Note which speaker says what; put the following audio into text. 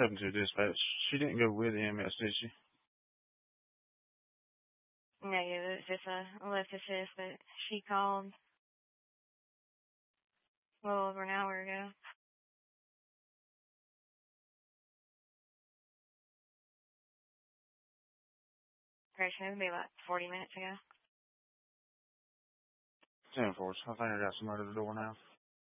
Speaker 1: 7-2 dispatch. She didn't go with EMS, did she?
Speaker 2: Negative. It's just a left assist, but she called a little over an hour ago. Correction, it would be like 40 minutes ago.
Speaker 1: 10-4. I think I got somebody at the door now.